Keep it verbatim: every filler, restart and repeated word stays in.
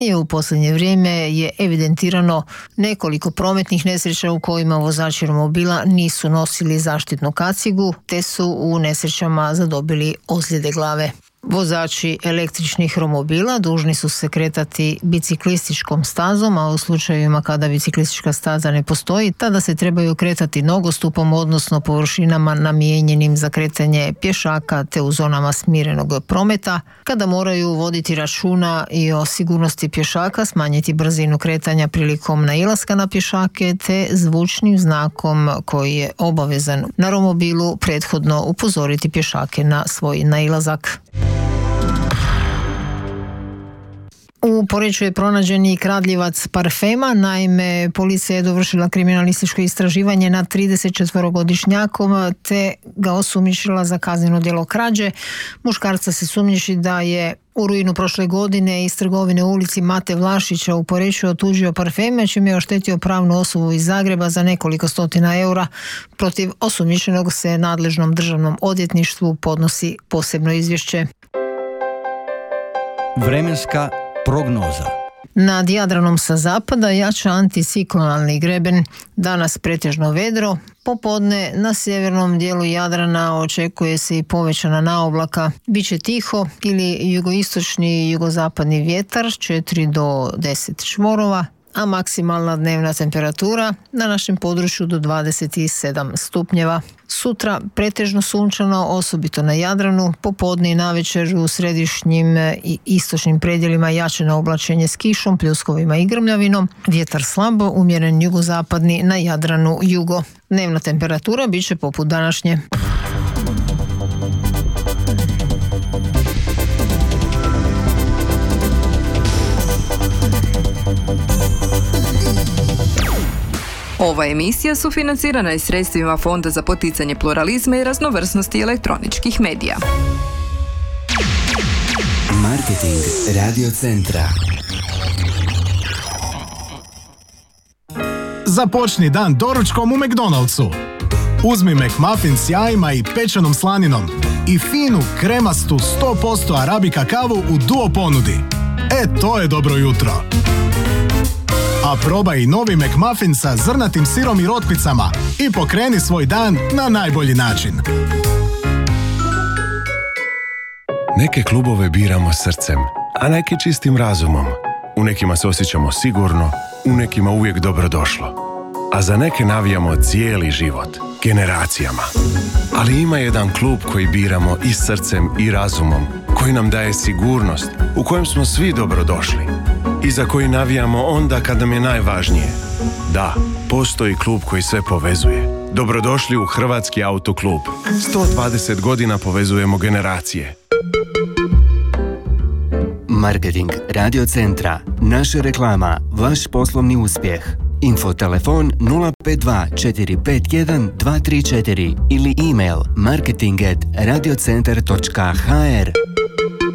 I u posljednje vrijeme je evidentirano nekoliko prometnih nesreća u kojima vozači romobila nisu nosili zaštitnu kacigu te su u nesrećama zadobili ozljede glave. Vozači električnih romobila dužni su se kretati biciklističkom stazom, a u slučajevima kada biciklistička staza ne postoji, tada se trebaju kretati nogostupom, odnosno površinama namijenjenim za kretanje pješaka te u zonama smirenog prometa. Kada moraju voditi računa i o sigurnosti pješaka, smanjiti brzinu kretanja prilikom nailaska na pješake te zvučnim znakom koji je obavezan na romobilu prethodno upozoriti pješake na svoj nailazak. U Poreču je pronađen i kradljivac parfema. Naime, policija je dovršila kriminalističko istraživanje nad tridesetčetvorogodišnjakom te ga osumnjičila za kazneno djelo krađe. Muškarca se sumnjiči da je u rujnu prošle godine iz trgovine u ulici Mate Vlašića u Poreču otuđio parfeme, čime je oštetio pravnu osobu iz Zagreba za nekoliko stotina eura. Protiv osumnjičenog se nadležnom državnom odvjetništvu podnosi posebno izvješće. Vremenska prognoza. Nad Jadranom sa zapada jača anticiklonalni greben, danas pretežno vedro, popodne na sjevernom dijelu Jadrana očekuje se i povećana naoblaka, biće tiho ili jugoistočni i jugozapadni vjetar četiri do deset čvorova, a maksimalna dnevna temperatura na našem području do dvadeset sedam stupnjeva. Sutra pretežno sunčano, osobito na Jadranu, popodne i navečer u središnjim i istočnim predjelima jačeno oblačenje s kišom, pljuskovima i grmljavinom, vjetar slabo, umjeren jugozapadni, na Jadranu jugo. Dnevna temperatura bit će poput današnje. Ova emisija sufinancirana je sredstvima Fonda za poticanje pluralizma i raznovrsnosti elektroničkih medija. Marketing Radio Centra. Započni dan doručkom u McDonald'su. Uzmi McMuffin s jajima i pečenom slaninom i finu kremastu sto posto arabika kavu u duo ponudi. E, to je dobro jutro. A probaj i novi McMuffin sa zrnatim sirom i rotkvicama i pokreni svoj dan na najbolji način. Neke klubove biramo srcem, a neke čistim razumom. U nekima se osjećamo sigurno, u nekima uvijek dobrodošlo. A za neke navijamo cijeli život, generacijama. Ali ima jedan klub koji biramo i srcem i razumom, koji nam daje sigurnost, u kojem smo svi dobrodošli. I za koji navijamo onda kad nam je najvažnije. Da, postoji klub koji sve povezuje. Dobrodošli u Hrvatski autoklub. sto dvadeset godina povezujemo generacije. Marketing Radio Centra. Naša reklama. Vaš poslovni uspjeh. Info telefon nula pet dva četiri pet jedan dva tri četiri ili email marketing at radiocentar točka h r.